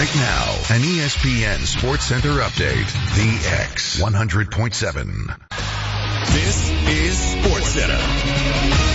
Right now, an ESPN Sports Center update. The X 100.7. This is Sports Center.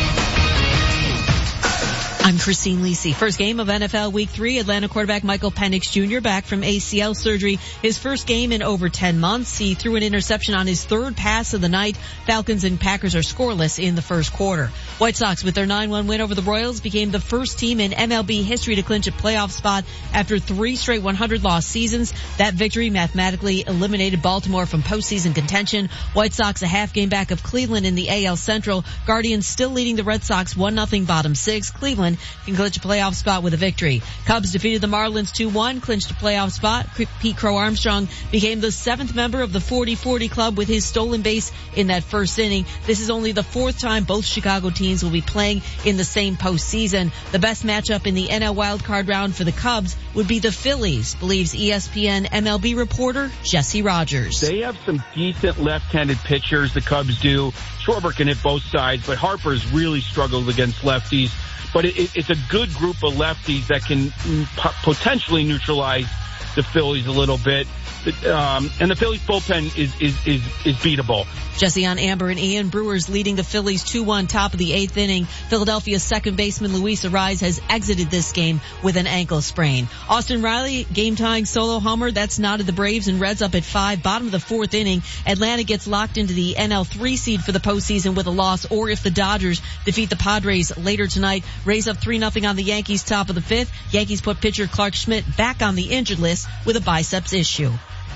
I'm Christine Lisi. First game of NFL Week 3, Atlanta quarterback Michael Penix Jr. back from ACL surgery. His first game in over 10 months. He threw an interception on his third pass of the night. Falcons and Packers are scoreless in the first quarter. White Sox, with their 9-1 win over the Royals, became the first team in MLB history to clinch a playoff spot after 3 straight 100-loss seasons. That victory mathematically eliminated Baltimore from postseason contention. White Sox a half game back of Cleveland in the AL Central. Guardians still leading the Red Sox 1-0 bottom 6. Cleveland can clinch a playoff spot with a victory. Cubs defeated the Marlins 2-1, clinched a playoff spot. Pete Crow Armstrong became the 7th member of the 40-40 club with his stolen base in that first inning. This is only the 4th time both Chicago teams will be playing in the same postseason. The best matchup in the NL wildcard round for the Cubs would be the Phillies, believes ESPN MLB reporter Jesse Rogers. They have some decent left-handed pitchers, the Cubs do. Schwarber can hit both sides, but Harper's really struggled against lefties. But it's a good group of lefties that can potentially neutralize the Phillies a little bit. And the Phillies bullpen is beatable. Jesse on Amber and Ian. Brewers leading the Phillies 2-1 top of the 8th inning. Philadelphia's second baseman Luis Arraez has exited this game with an ankle sprain. Austin Riley, game-tying solo homer. That's knotted the Braves and Reds up at 5, bottom of the 4th inning. Atlanta gets locked into the NL 3 seed for the postseason with a loss, or if the Dodgers defeat the Padres later tonight. Rays up 3-0 on the Yankees top of the 5th. Yankees put pitcher Clark Schmidt back on the injured list with a biceps issue.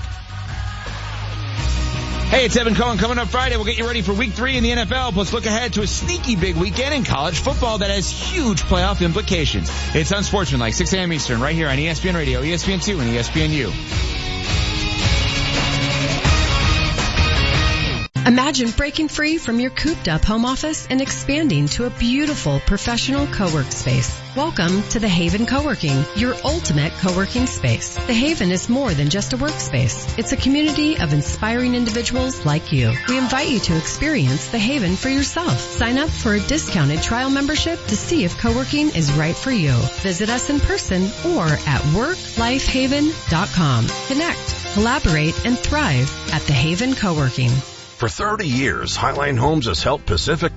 Hey, it's Evan Cohen. Coming up Friday, we'll get you ready for Week 3 in the NFL, plus look ahead to a sneaky big weekend in college football that has huge playoff implications. It's Unsportsmanlike, 6 a.m. Eastern, right here on ESPN Radio, ESPN2, and ESPNU. Imagine breaking free from your cooped-up home office and expanding to a beautiful professional co-work space. Welcome to The Haven Co-working, your ultimate co-working space. The Haven is more than just a workspace. It's a community of inspiring individuals like you. We invite you to experience The Haven for yourself. Sign up for a discounted trial membership to see if co-working is right for you. Visit us in person or at worklifehaven.com. Connect, collaborate, and thrive at The Haven Co-working. For 30 years, Highline Homes has helped Pacific